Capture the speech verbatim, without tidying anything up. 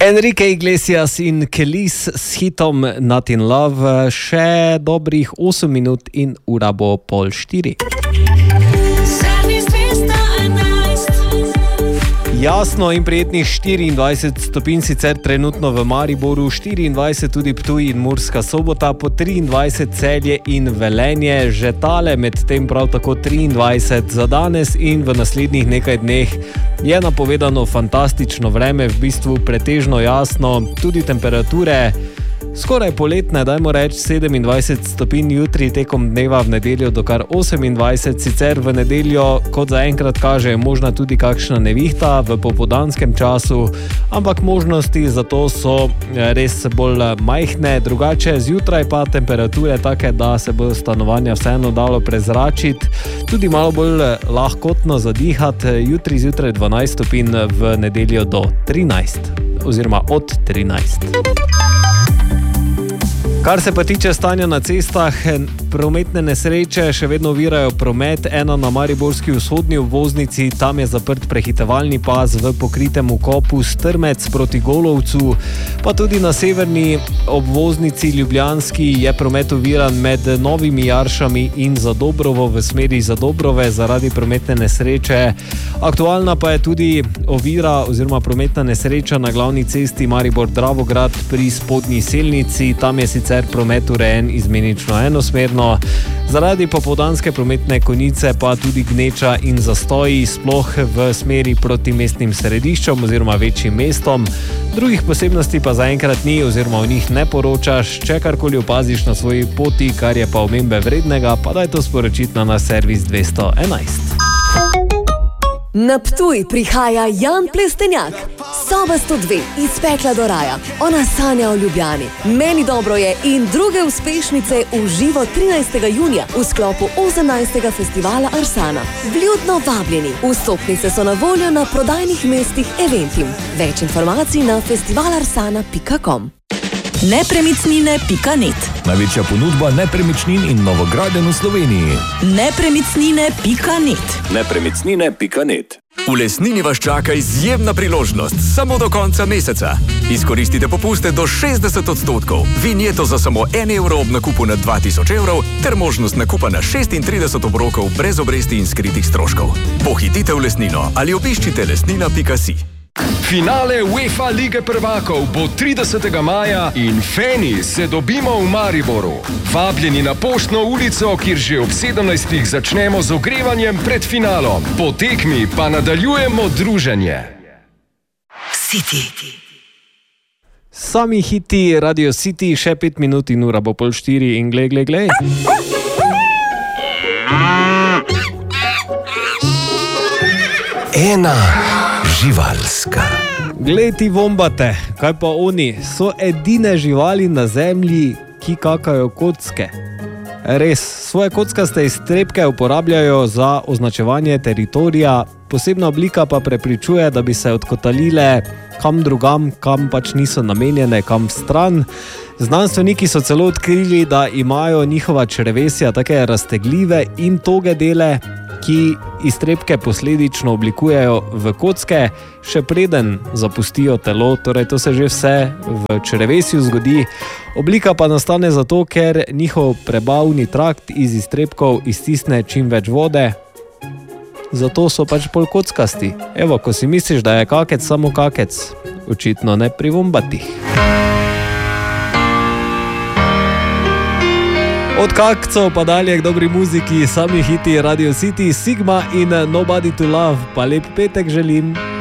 Enrique Iglesias in Kelis s hitom Not in Love, še dobrih osem minut in ura bo pol štiri. Jasno in prijetnih štiriindvajset stopinj sicer trenutno v Mariboru, štiriindvajset tudi Ptuj in Murska Sobota, po triindvajset Celje in Velenje, že tale med tem prav tako triindvajset. Za danes in v naslednjih nekaj dneh je napovedano fantastično vreme, v bistvu pretežno jasno, tudi temperature skoraj poletne, dajmo reči sedemindvajset stopinj jutri, tekom dneva v nedeljo do kar osemindvajset, sicer v nedeljo, kot zaenkrat kaže, je možna tudi kakšna nevihta v popoldanskem času, ampak možnosti za to so res bolj majhne, drugače zjutraj pa temperature take, da se bo stanovanja vseeno dalo prezračiti, tudi malo bolj lahkotno zadihati, jutri zjutraj dvanajst stopinj, v nedeljo do trinajst oziroma od trinajst. Kar se pa tiče stanja na cestah, prometne nesreče še vedno ovirajo promet, ena na mariborski vzhodni obvoznici, tam je zaprt prehitevalni pas v pokritem ukopu Strmec proti Golovcu, pa tudi na severni obvoznici ljubljanski je promet oviran med Novimi Jaršami in Zadobrovo v smeri Zadobrove zaradi prometne nesreče. Aktualna pa je tudi ovira oziroma prometna nesreča na glavni cesti Maribor-Dravograd pri spodnji Selnici, tam je sicer promet urejen izmenično enosmerno, zaradi popoldanske prometne konice pa tudi gneča in zastoji, sploh v smeri proti mestnim središčom oziroma večjim mestom. Drugih posebnosti pa zaenkrat ni oziroma o njih ne poročaš, če karkoli opaziš na svoji poti, kar je pa omembe vrednega, pa daj to sporočiti na naš servis dvesto enajst. Na Ptuj prihaja Jan Plestenjak, Soba sto dve, iz pekla do raja. Ona sanja o Ljubljani, Meni dobro je in druge uspešnice v živo trinajstega junija v sklopu osemnajstega festivala Arsana. Vljudno vabljeni, vstopnice so na voljo na prodajnih mestih Eventim. Več informacij na festivalarsana pika com. Nepremičnine pika net. Največja ponudba nepremičnin in novogradenj v Sloveniji. Nepremičnine pika net. Nepremičnine pika net. V Lesnini vas čaka izjemna priložnost samo do konca meseca. Izkoristite popuste do šestdeset odstotkov, vinjeto za samo en evro ob nakupu na dva tisoč evrov ter možnost nakupa na šestintrideset obrokov brez obresti in skritih stroškov. Pohitite v Lesnino ali obiščite lesnina pika si. Finale UEFA Lige prvakov bo tridesetega maja in Feni se dobimo v Mariboru. Vabljeni na Poštno ulico, kjer že ob sedemnajstih začnemo z ogrevanjem pred finalom. Po tekmi pa nadaljujemo druženje. City. Sami hiti Radio City, še pet minut in ura bo pol štiri in glej, glej, glej. Ena živalska. Glej ti vombate, kaj pa oni, so edine živali na zemlji, ki kakajo kocke. Res, svoje kockaste iztrebke uporabljajo za označevanje teritorija, posebna oblika pa prepričuje, da bi se odkotalile kam drugam, kam pač niso namenjene, kam stran. Znanstveniki so celo odkrili, da imajo njihova črevesja take raztegljive in toge dele, ki iztrebke posledično oblikujejo v kocke, še preden zapustijo telo, torej to se že vse v črevesju zgodi. Oblika pa nastane zato, ker njihov prebavni trakt iz iztrebkov iztisne čim več vode, zato so pač bolj kockasti. Evo, ko si misliš, da je kakec samo kakec, očitno ne pri vombatih. Od kakcev pa dalje k dobri muziki, sami hiti Radio City, Sigma in Nobody to Love, pa lep petek želim.